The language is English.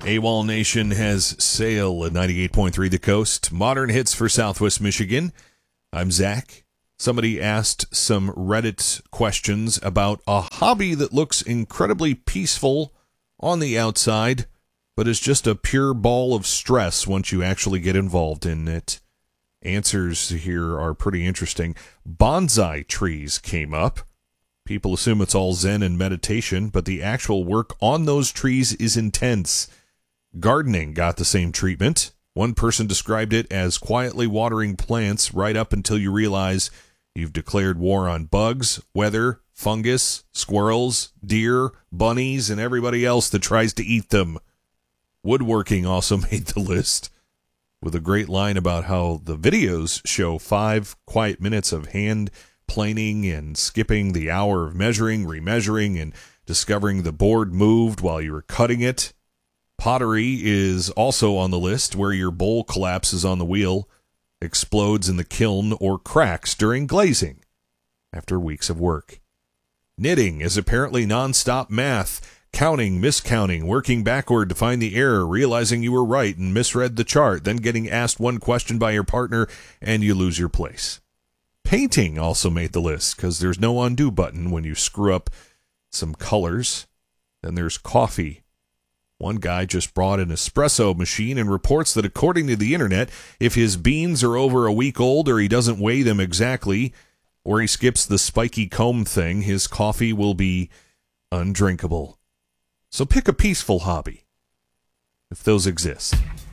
AWOL Nation has Sail at 98.3 The Coast. Modern hits for Southwest Michigan. I'm Zach. Somebody asked some Reddit questions about a hobby that looks incredibly peaceful on the outside, but is just a pure ball of stress once you actually get involved in it. Answers here are pretty interesting. Bonsai trees came up. People assume it's all Zen and meditation, but the actual work on those trees is intense. Gardening got the same treatment. One person described it as quietly watering plants right up until you realize you've declared war on bugs, weather, fungus, squirrels, deer, bunnies, and everybody else that tries to eat them. Woodworking also made the list, with a great line about how the videos show 5 quiet minutes of hand planing and skipping the hour of measuring, remeasuring, and discovering the board moved while you were cutting it. Pottery is also on the list, where your bowl collapses on the wheel, explodes in the kiln, or cracks during glazing after weeks of work. Knitting is apparently nonstop math, counting, miscounting, working backward to find the error, realizing you were right and misread the chart, then getting asked one question by your partner and you lose your place. Painting also made the list because there's no undo button when you screw up some colors. Then there's coffee. One guy just brought an espresso machine and reports that according to the internet, if his beans are over a week old or he doesn't weigh them exactly, or he skips the spiky comb thing, his coffee will be undrinkable. So pick a peaceful hobby, if those exist.